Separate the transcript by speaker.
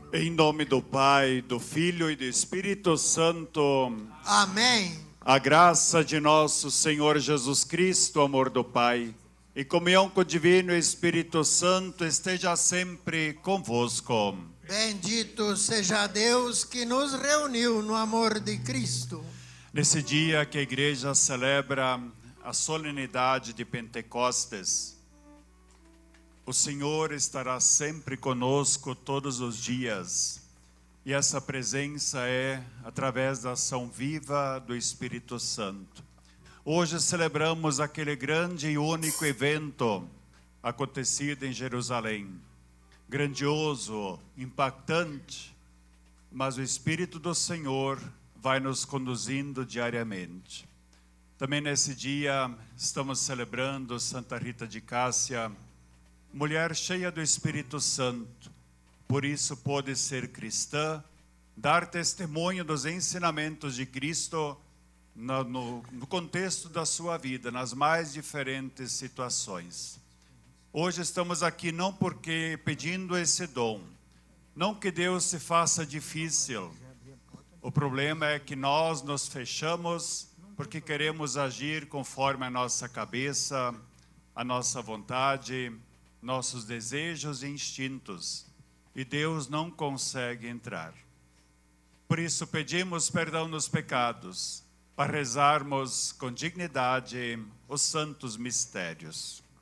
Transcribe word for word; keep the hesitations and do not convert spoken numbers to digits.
Speaker 1: Em nome do Pai, do Filho e do Espírito Santo.
Speaker 2: Amém.
Speaker 1: A graça de nosso Senhor Jesus Cristo, o amor do Pai, e comunhão com o Divino Espírito Santo esteja sempre convosco.
Speaker 2: Bendito seja Deus que nos reuniu no amor de Cristo.
Speaker 1: Nesse dia que a Igreja celebra a solenidade de Pentecostes, o Senhor estará sempre conosco todos os dias. E essa presença é através da ação viva do Espírito Santo. Hoje celebramos aquele grande e único evento acontecido em Jerusalém. Grandioso, impactante, mas o Espírito do Senhor vai nos conduzindo diariamente. Também nesse dia estamos celebrando Santa Rita de Cássia, mulher cheia do Espírito Santo, por isso pôde ser cristã, dar testemunho dos ensinamentos de Cristo no, no, no contexto da sua vida, nas mais diferentes situações. Hoje estamos aqui não porque pedindo esse dom, não que Deus se faça difícil. O problema é que nós nos fechamos porque queremos agir conforme a nossa cabeça, a nossa vontade, nossos desejos e instintos, e Deus não consegue entrar. Por isso pedimos perdão nos pecados, para rezarmos com dignidade os santos mistérios.